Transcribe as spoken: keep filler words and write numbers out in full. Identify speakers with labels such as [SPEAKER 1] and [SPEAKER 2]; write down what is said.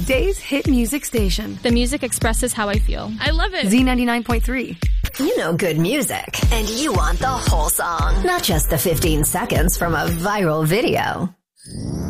[SPEAKER 1] Day's hit music station.
[SPEAKER 2] The music expresses how I feel. I love it.
[SPEAKER 1] Z ninety-nine point three.
[SPEAKER 3] You know good music, and you want the whole song, not just the fifteen seconds from a viral video.